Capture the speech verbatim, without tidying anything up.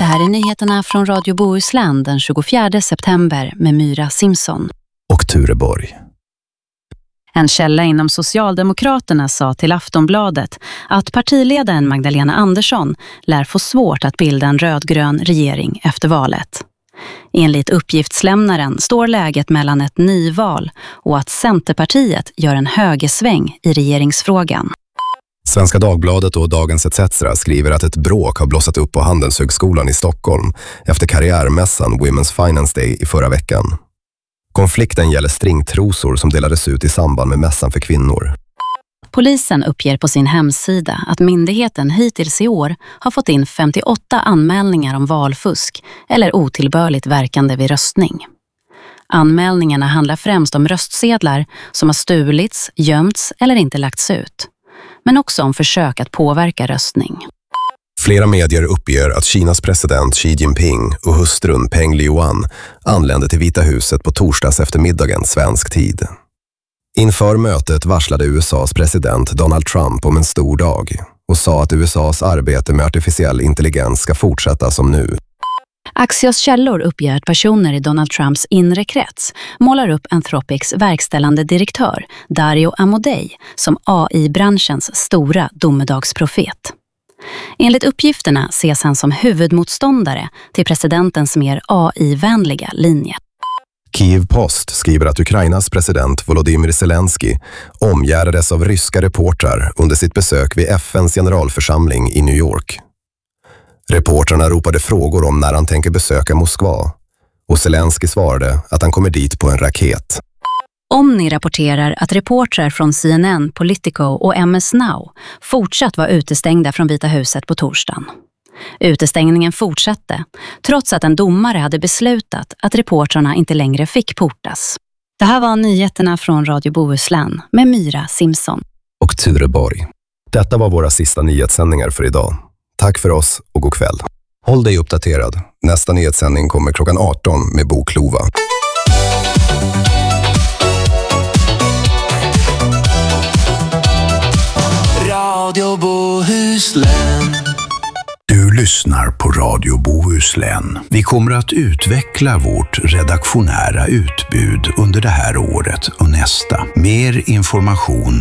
här är nyheterna från Radio Bohuslän den tjugofjärde september med Myra Simson och Ture Borg. En källa inom Socialdemokraterna sa till Aftonbladet att partiledaren Magdalena Andersson lär få svårt att bilda en rödgrön regering efter valet. Enligt uppgiftslämnaren står läget mellan ett nyval och att Centerpartiet gör en högersväng i regeringsfrågan. Svenska Dagbladet och Dagens et cetera skriver att ett bråk har blossat upp på Handelshögskolan i Stockholm efter karriärmässan Women's Finance Day i förra veckan. Konflikten gäller stringtrosor som delades ut i samband med mässan för kvinnor. Polisen uppger på sin hemsida att myndigheten hittills i år har fått in femtioåtta anmälningar om valfusk eller otillbörligt verkande vid röstning. Anmälningarna handlar främst om röstsedlar som har stulits, gömts eller inte lagts ut, men också om försök att påverka röstning. Flera medier uppger att Kinas president Xi Jinping och hustrun Peng Liyuan anlände till Vita huset på torsdags eftermiddagen svensk tid. Inför mötet varslade U S A:s president Donald Trump om en stor dag och sa att U S A:s arbete med artificiell intelligens ska fortsätta som nu. Axios källor uppger att personer i Donald Trumps inre krets målar upp Anthropics verkställande direktör Dario Amodei som A I-branschens stora domedagsprofet. Enligt uppgifterna ses han som huvudmotståndare till presidentens mer A I-vänliga linje. Kiev Post skriver att Ukrainas president Volodymyr Zelensky omgärdades av ryska reportrar under sitt besök vid F N:s generalförsamling i New York. Reportrarna ropade frågor om när han tänker besöka Moskva och Zelensky svarade att han kommer dit på en raket. Omni rapporterar att reportrar från C N N, Politico och M S Now fortsatt var utestängda från Vita huset på torsdagen. Utestängningen fortsatte, trots att en domare hade beslutat att reportrarna inte längre fick portas. Det här var nyheterna från Radio Bohuslän med Myra Simson och Ture Borg. Detta var våra sista nyhetssändningar för idag. Tack för oss och god kväll. Håll dig uppdaterad. Nästa nyhetssändning kommer klockan arton med Bo Klova. Radio Bohuslän. Du lyssnar på Radio Bohuslän. Vi kommer att utveckla vårt redaktionära utbud under det här året och nästa. Mer information